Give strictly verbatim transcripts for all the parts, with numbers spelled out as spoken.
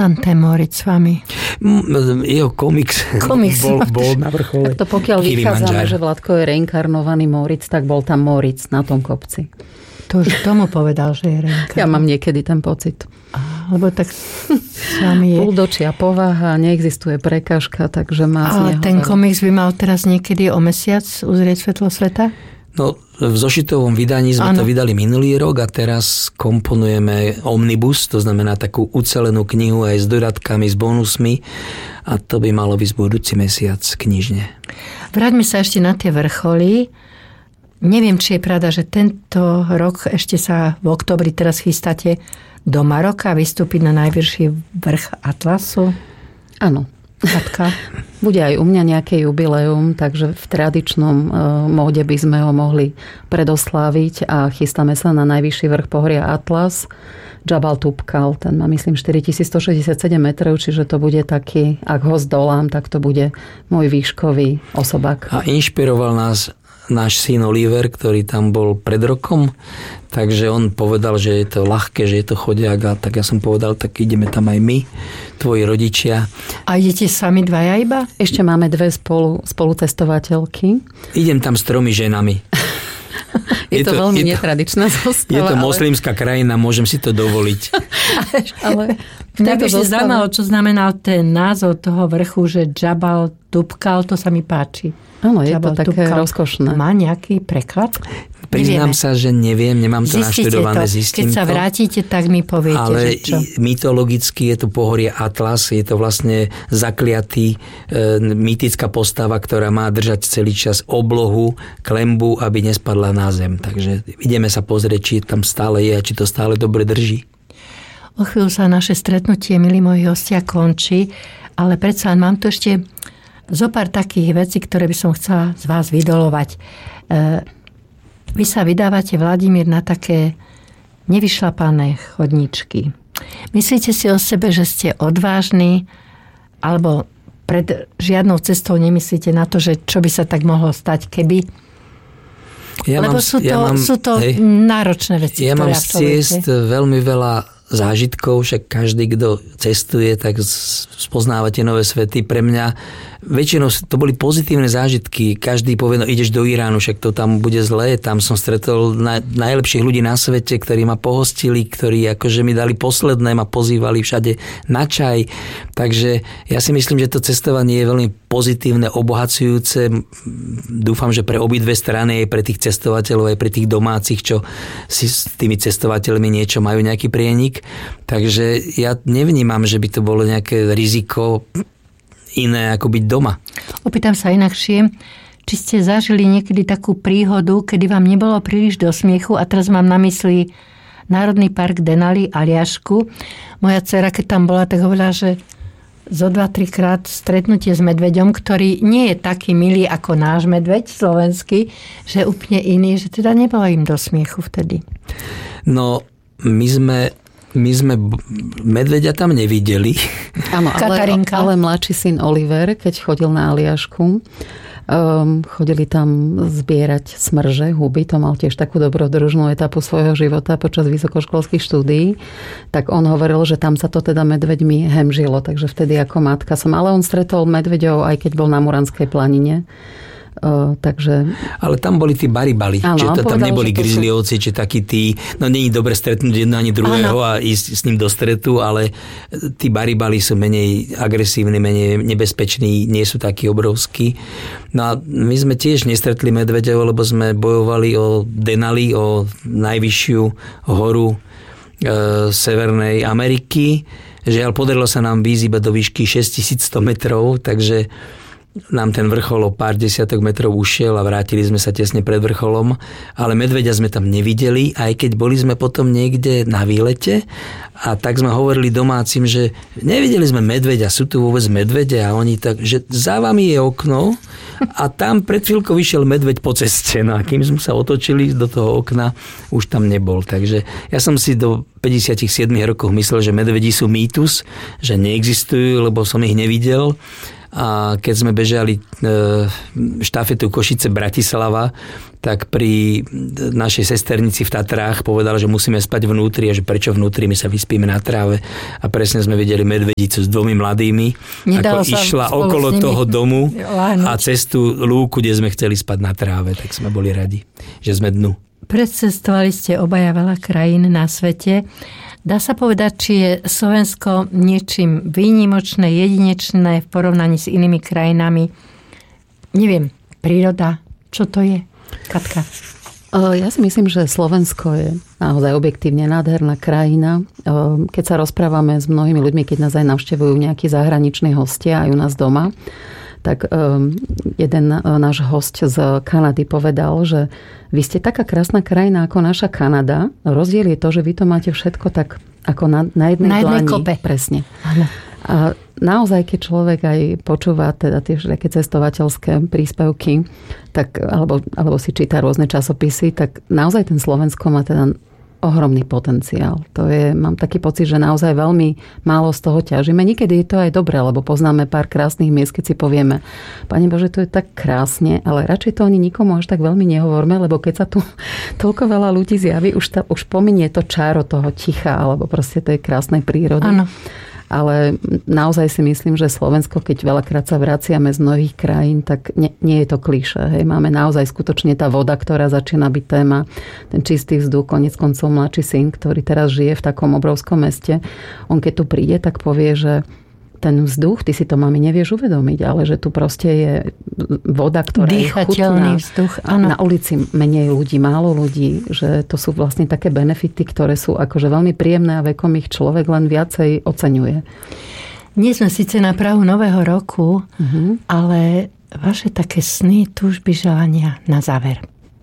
tam ten Moritz s vami? Jeho komiks, komiks bol, bol na vrchole. Tak to pokiaľ vychádzame, že Vládko je reinkarnovaný Moritz, tak bol tam Moritz na tom kopci. To už tomu povedal, že je reinkarnovaný. Ja mám niekedy ten pocit. A, lebo tak s vami je... Púldočia povaha, neexistuje prekážka, takže má z neho... A ten komiks by mal teraz niekedy o mesiac uzrieť svetlo sveta? No, v zošitovom vydaní sme ano. to vydali minulý rok a teraz komponujeme omnibus, to znamená takú ucelenú knihu aj s dodatkami, s bonusmi a to by malo byť budúci mesiac knižne. Vráťme sa ešte na tie vrcholy. Neviem, či je pravda, že tento rok ešte sa v októbri teraz chystáte do Maroka vystúpiť na najvyšší vrch Atlasu. Áno. Katka. Bude aj u mňa nejaké jubileum, takže v tradičnom e, móde by sme ho mohli predosláviť a chystáme sa na najvyšší vrch pohoria Atlas, Jabal Tubkal. Ten má, myslím, štyritisícstošesťdesiatsedem metrov, čiže to bude taký, ak ho zdolám, tak to bude môj výškový osobák. A inšpiroval nás náš syn Oliver, ktorý tam bol pred rokom, takže on povedal, že je to ľahké, že je to chodiak a tak ja som povedal, tak ideme tam aj my, tvoji rodičia. A idete sami dvaja iba? Ešte máme dve spolu, spolucestovateľky. Idem tam s tromi ženami. Je, je to, to veľmi je netradičná zostava. Je to ale... moslimská krajina, môžem si to dovoliť. ale mňa by si zaujímalo, čo znamenal ten názov toho vrchu, že Jabal Tubkal, to sa mi páči. Áno, je Jabal to také Tubkal. rozkošné. Má nejaký preklad? Priznám Nevieme. sa, že neviem, nemám to Zistite naštudované, to. zistím Keď sa to. vrátite, tak mi poviete, ale že čo. mytologicky je to pohorie Atlas, je to vlastne zakliatý, e, mýtická postava, ktorá má držať celý čas oblohu, klembu, aby nespadla na zem. Takže ideme sa pozrieť, či tam stále je a či to stále dobre drží. O chvíľu sa naše stretnutie, milí moji hostia, končí, ale predsa mám tu ešte zopár takých vecí, ktoré by som chcela z vás vydolovať. E, vy sa vydávate, Vladimír, na také nevyšlapané chodničky. Myslíte si o sebe, že ste odvážni, alebo pred žiadnou cestou nemyslíte na to, že čo by sa tak mohlo stať, keby? Ja Lebo mám, sú to, ja mám, sú to hej, náročné veci, ja ktoré mám z ciest veľmi veľa zážitkov, však každý, kto cestuje, tak spoznáva tie nové svety. Pre mňa väčšinou to boli pozitívne zážitky. Každý povie, no ideš do Iránu, však to tam bude zlé. Tam som stretol na, najlepších ľudí na svete, ktorí ma pohostili, ktorí akože mi dali posledné, ma pozývali všade na čaj. Takže ja si myslím, že to cestovanie je veľmi pozitívne, obohacujúce. Dúfam, že pre obidve strany, aj pre tých cestovateľov, aj pre tých domácich, čo si s tými cestovateľmi niečo majú, nejaký prienik. Takže ja nevnímam, že by to bolo nejaké riziko iné ako byť doma. Opýtam sa inakšie, či ste zažili niekedy takú príhodu, kedy vám nebolo príliš do smiechu, a teraz mám na mysli Národný park Denali, Aliašku. Moja dcera, keď tam bola, tak hovorila, že zo dva, trikrát stretnutie s medveďom, ktorý nie je taký milý ako náš medveď slovenský, že je úplne iný, že teda nebolo im do smiechu vtedy. No, my sme My sme medveďa tam nevideli. Áno, ale, ale mladší syn Oliver, keď chodil na Aliašku, um, chodili tam zbierať smrže, huby, to mal tiež takú dobrodružnú etapu svojho života počas vysokoškolských štúdií, tak on hovoril, že tam sa to teda medveďmi hemžilo, takže vtedy ako matka som, ale on stretol medveďov, aj keď bol na Muranskej planine. Uh, takže... Ale tam boli tí baribali, čiže to, tam neboli grizzlyovci, či takí tí, no nie je dobre stretnúť jedno ani druhého ano. A ísť s ním do stretu, ale tí baribali sú menej agresívni, menej nebezpeční, nie sú takí obrovskí. No a my sme tiež nestretli medveďov, lebo sme bojovali o Denali, o najvyššiu horu e, Severnej Ameriky. Žiaľ, podarilo sa nám výjsť iba do výšky šesťtisícsto metrov, takže nám ten vrchol o pár desiatok metrov ušiel a vrátili sme sa tesne pred vrcholom, ale medveďa sme tam nevideli, aj keď boli sme potom niekde na výlete a tak sme hovorili domácim, že nevideli sme medveďa, sú tu vôbec medvede, a oni tak, že za vami je okno a tam pred chvíľkou vyšiel medveď po ceste, no a kým sme sa otočili do toho okna, už tam nebol. Takže ja som si do päťdesiatsedem rokov myslel, že medvedi sú mýtus, že neexistujú, lebo som ich nevidel. A keď sme bežali štafetu Košice-Bratislava, tak pri našej sesternici v Tatrách povedala, že musíme spať vnútri a že prečo vnútri, my sa vyspíme na tráve. A presne sme videli medvedicu s dvomi mladými, Nedalo ako išla okolo toho domu láhnuť. A cez tú lúku, kde sme chceli spať na tráve, tak sme boli radi, že sme dnu. Predcestovali ste obaja veľa krajín na svete. Dá sa povedať, či je Slovensko niečím výnimočné, jedinečné v porovnaní s inými krajinami? Neviem, príroda, čo to je? Katka. Ja si myslím, že Slovensko je naozaj objektívne nádherná krajina. Keď sa rozprávame s mnohými ľuďmi, keď nás aj navštevujú nejakí zahraniční hostia aj u nás doma, tak jeden náš host z Kanady povedal, že vy ste taká krásna krajina ako naša Kanada. Rozdiel je to, že vy to máte všetko tak ako na, na jednej na jednej dlani. Kope. Presne. Áno. A naozaj, keď človek aj počúva teda tie také cestovateľské príspevky, tak, alebo, alebo si číta rôzne časopisy, tak naozaj ten Slovensko má teda ohromný potenciál. To je, mám taký pocit, že naozaj veľmi málo z toho ťažíme. Niekedy je to aj dobré, lebo poznáme pár krásnych miest, keď si povieme, Pane Bože, to je tak krásne, ale radšej to ani nikomu až tak veľmi nehovorme, lebo keď sa tu toľko veľa ľudí zjaví, už, ta, už pominie to čáro toho ticha, alebo proste tej krásnej prírody. Áno. Ale naozaj si myslím, že Slovensko, keď veľakrát sa vraciame z mnohých krajín, tak nie, nie je to klišé. Hej. Máme naozaj skutočne tá voda, ktorá začína byť téma, ten čistý vzduch, konec koncov mladší syn, ktorý teraz žije v takom obrovskom meste. On keď tu príde, tak povie, že ten vzduch, ty si to, mami, nevieš uvedomiť, ale že tu proste je voda, ktorá je chutná. Vzduch, áno. Na ulici menej ľudí, málo ľudí, že to sú vlastne také benefity, ktoré sú akože veľmi príjemné a vekom ich človek len viacej oceňuje. Nie sme síce na prahu nového roku, uh-huh. ale vaše také sny, túžby, želania na záver.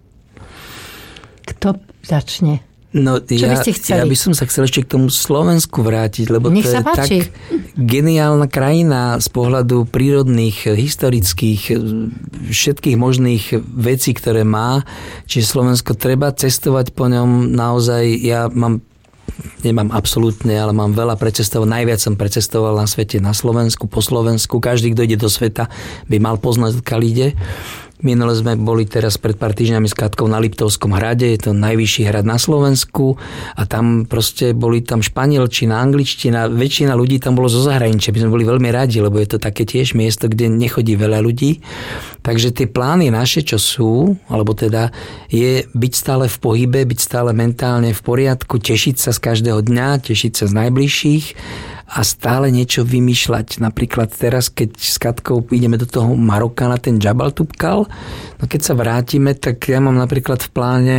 Kto začne? No, Čo ja, by ste chceli? Ja by som sa chcel ešte k tomu Slovensku vrátiť, lebo Nech to je tak geniálna krajina z pohľadu prírodných, historických, všetkých možných vecí, ktoré má. Čiže Slovensko treba cestovať po ňom naozaj. Ja mám, nemám absolútne, ale mám veľa precestoval. Najviac som precestoval na svete na Slovensku, po Slovensku. Každý, kto ide do sveta, by mal poznať, odkiaľ ide. Minule sme boli teraz pred pár týždňami s Katkou na Liptovskom hrade, je to najvyšší hrad na Slovensku a tam proste boli tam španielčina, angličtina, väčšina ľudí tam bolo zo zahraničia. My sme boli veľmi radi, lebo je to také tiež miesto, kde nechodí veľa ľudí. Takže tie plány naše, čo sú, alebo teda je byť stále v pohybe, byť stále mentálne v poriadku, tešiť sa z každého dňa, tešiť sa z najbližších a stále niečo vymýšľať. Napríklad teraz, keď s Katkou ideme do toho Maroka na ten Jabal Tubkal, no keď sa vrátime, tak ja mám napríklad v pláne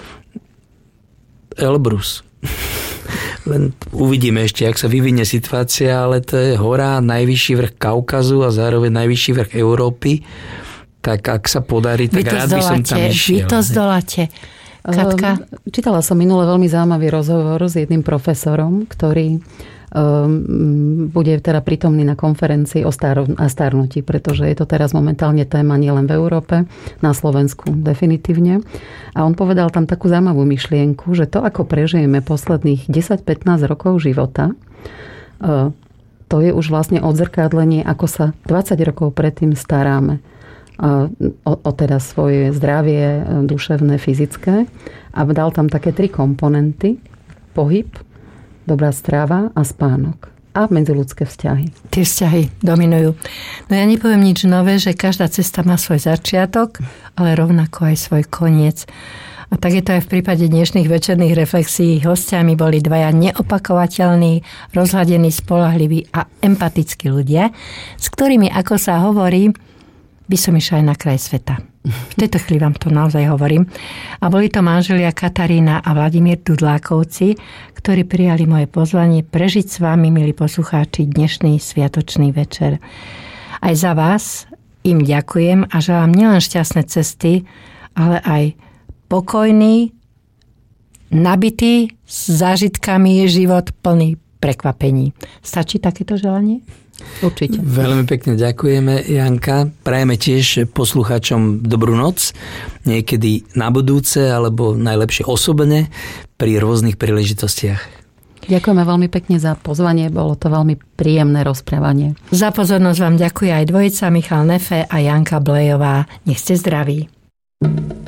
Elbrus. Len uvidíme ešte, jak sa vyvinie situácia, ale to je hora, najvyšší vrch Kaukazu a zároveň najvyšší vrch Európy. Tak ak sa podarí, tak rád by som tam išiel. Vy to zdoláte. Katka? Čítala som minule veľmi zaujímavý rozhovor s jedným profesorom, ktorý bude teda prítomný na konferencii o starnutí, pretože je to teraz momentálne téma nielen v Európe, na Slovensku definitívne. A on povedal tam takú zaujímavú myšlienku, že to, ako prežijeme posledných desať pätnásť rokov života, to je už vlastne odzrkadlenie, ako sa dvadsať rokov predtým staráme o, o teda svoje zdravie duševné, fyzické. A dal tam také tri komponenty. Pohyb, dobrá strava a spánok. A medziľudské vzťahy. Tie vzťahy dominujú. No ja nepoviem nič nové, že každá cesta má svoj začiatok, ale rovnako aj svoj koniec. A tak je to aj v prípade dnešných večerných reflexií. Hostiami boli dvaja neopakovateľní, rozhľadení, spoľahliví a empatickí ľudia, s ktorými, ako sa hovorí, by som išla aj na kraj sveta. V tejto chvíli vám to naozaj hovorím. A boli to manželia Katarína a Vladimír Dudlákovci, ktorí prijali moje pozvanie prežiť s vami, milí poslucháči, dnešný sviatočný večer. Aj za vás im ďakujem a želám nielen šťastné cesty, ale aj pokojný, nabitý s zážitkami život plný prekvapení. Stačí takéto želanie? Určite. Veľmi pekne ďakujeme, Janka. Prajeme tiež poslucháčom dobrú noc. Niekedy na budúce, alebo najlepšie osobne pri rôznych príležitostiach. Ďakujeme veľmi pekne za pozvanie, bolo to veľmi príjemné rozprávanie. Za pozornosť vám ďakuje aj dvojica Michal Nefe a Janka Blejová. Nech ste zdraví.